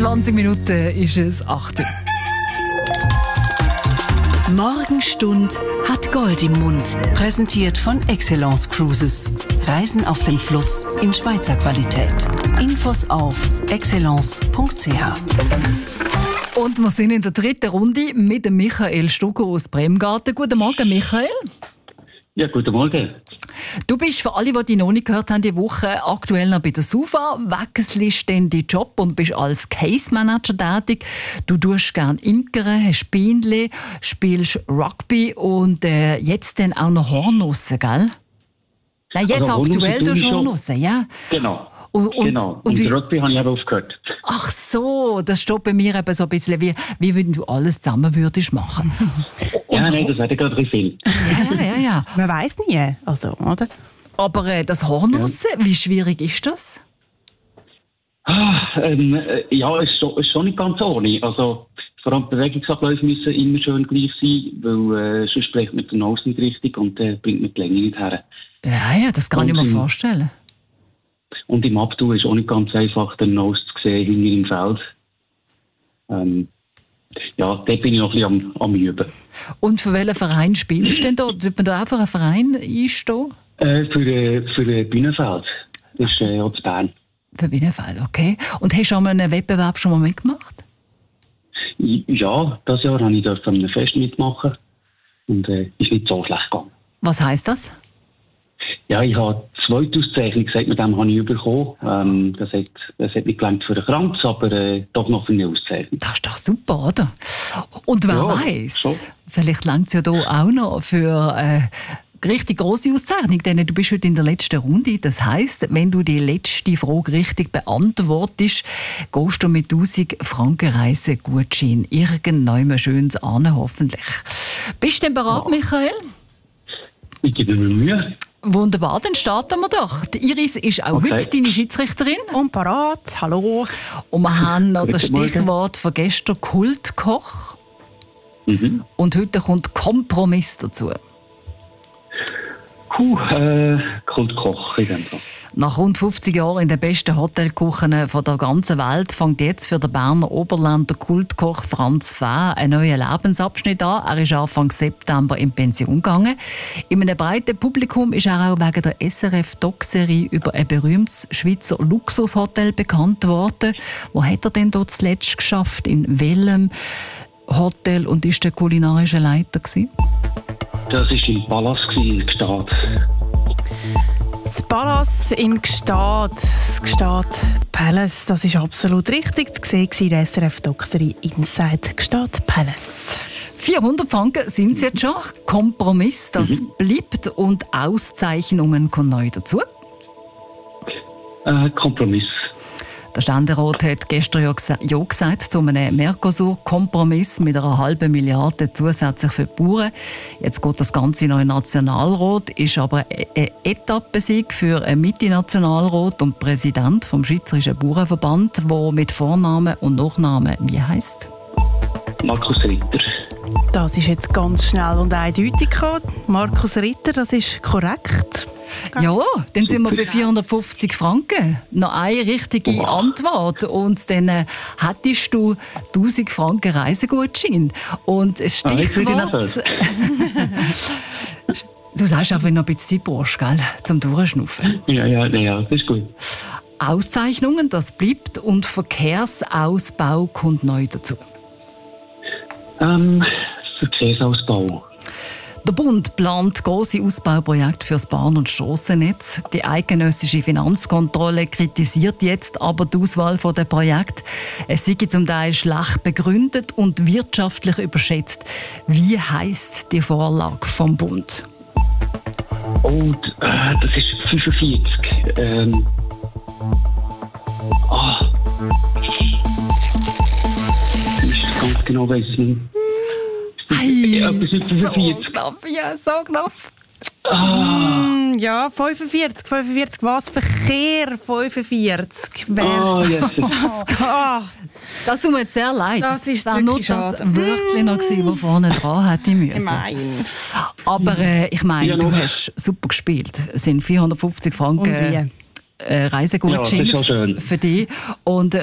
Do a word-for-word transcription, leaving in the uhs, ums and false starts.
zwanzig Minuten ist es acht Uhr. Morgenstund hat Gold im Mund. Präsentiert von Excellence Cruises. Reisen auf dem Fluss in Schweizer Qualität. Infos auf excellence punkt c h. Und wir sind in der dritten Runde mit dem Michael Stucker aus Bremgarten. Guten Morgen, Michael. Ja, guten Morgen. Du bist, für alle, die dich noch nicht gehört haben, diese Woche aktuell noch bei der SUVA, wechselst dann deinen Job und bist als Case Manager tätig. Du tust gerne Imkern, hast Bienen, spielst Rugby und äh, jetzt dann auch noch Hornussen, gell? Nein, jetzt Also, aktuell Hornussen tust du schon. Hornussen, ja? Genau. Und, und, genau. und, Und wie, Rugby habe ich eben aufgehört. ach so, das steht bei mir eben so ein bisschen wie, wie wenn du alles zusammen würdest machen. Und, Ja, nein, das wäre gerade ein viel. ja, ja, ja. Man weiss nie, also, oder? Aber äh, das Hornussen, wie schwierig ist das? Ah, ähm, äh, ja, es ist, schon, ist schon nicht ganz ohne. Also, vor allem die Bewegungsabläufe müssen immer schön gleich sein, weil äh, sonst spricht man den Nose nicht richtig und äh, bringt man die Länge nicht her. Ja, ja, das kann Und ich mir im- vorstellen. Und im Abtun ist auch nicht ganz einfach, den Nose zu sehen hinter im Feld. Ähm, ja, dort bin ich noch ein bisschen am, am Üben. Und für welchen Verein spielst du denn da? Tut man da auch für einen Verein einstehen? Äh, für äh, für äh, Bühnenfeld. Das ist äh, auch zu Bern. Für Bielefeld, okay. Und hast du schon mal einen Wettbewerb schon mal mitgemacht? Ja, das Jahr habe ich dürfen an einem Fest mitmachen und äh, ist nicht so schlecht gegangen. Was heisst das? Ja, ich habe zwei Auszeichnungen gesagt, mit dem habe ich bekommen. Ähm, das, hat, das hat nicht gelangt für einen Kranz, aber äh, doch noch für eine Auszeichnung. Das ist doch super, oder? Und wer Ja, weiß, schon. vielleicht langt es ja hier auch noch für äh, richtig grosse Auszeichnung, denn du bist heute in der letzten Runde. Das heisst, wenn du die letzte Frage richtig beantwortest, gehst du mit tausend Franken Reisegutschein irgendwann Schönes an, hoffentlich. Bist du denn bereit, Ja. Michael? Ich gebe mir Mühe. Wunderbar, dann starten wir doch. Die Iris ist auch Okay. heute deine Schiedsrichterin. Und parat, hallo. Und wir haben noch das Guten Morgen. Stichwort von gestern Kultkoch. Mhm. Und heute kommt Kompromiss dazu. Puh, äh, Kultkoch in dem Fall. Nach rund fünfzig Jahren in den besten Hotelküchen von der ganzen Welt fängt jetzt für den Berner Oberländer Kultkoch Franz Fäh einen neuen Lebensabschnitt an. Er ist Anfang September in Pension gegangen. In einem breiten Publikum ist er auch wegen der S R F-Doc-Serie über ein berühmtes Schweizer Luxushotel bekannt worden. Wo hat er denn dort zuletzt geschafft? In welchem Hotel und ist der kulinarische Leiter gewesen? Das war im Palast in Gstaad. Das Palace in Gstaad, das Gstaad Palace, das ist absolut richtig. Zu sehen war in der S R F-Doc-Serie Inside Gstaad Palace. vierhundert Franken sind es jetzt schon. Kompromiss, das bleibt. Und Auszeichnungen kommen neu dazu. Äh, Kompromiss. Der Ständerat hat gestern ja gesa- ja gesagt zu einem Mercosur-Kompromiss mit einer halben Milliarde zusätzlich für die Bauern. Jetzt geht das Ganze noch in den Nationalrat, ist aber ein Etappensieg für einen Mitte-Nationalrat und Präsident vom Schweizerischen Bauernverband, der mit Vornamen und Nachnamen wie heisst? Markus Ritter. Das ist jetzt ganz schnell und eindeutig gekommen. Markus Ritter, das ist korrekt. Ja, dann sind wir bei vierhundertfünfzig Franken. Noch eine richtige Wow. Antwort. Und dann äh, hättest du tausend Franken Reisegutschein. Und das Ah, jetzt bin ich nervös. Stichwort... Du sagst auch, wenn du noch ein bisschen Zeit brauchst, gell? Zum Durchschnaufen. Ja, ja, ja, ja, das ist gut. Auszeichnungen, das bleibt. Und Verkehrsausbau kommt neu dazu. Ähm, Verkehrsausbau. Der Bund plant grosse Ausbauprojekte für das Bahn- und Strassennetz. Die eidgenössische Finanzkontrolle kritisiert jetzt aber die Auswahl der Projekte. Es sei zum Teil schlecht begründet und wirtschaftlich überschätzt. Wie heisst die Vorlage vom Bund? Oh, d- äh, das ist fünfundvierzig. Ähm. Ah. Ich ganz genau weiss es nicht. Ja, etwas mit so fünfundvierzig. knapp, ja, so knapp. Ah, Hm, ja, fünfundvierzig, fünfundvierzig, was? Verkehr, fünfundvierzig. Wer? ah jetzt. Das, ah, Das tut mir jetzt sehr leid. Das ist war nur wirklich das schade. Wörtchen noch gewesen, das vorne dran hätte müssen. gemein. Aber äh, ich meine, Ja, du noch. hast super gespielt. Es sind vierhundertfünfzig Franken Und wie? äh, Reisegutschein Ja, das ist auch schön. für dich. Und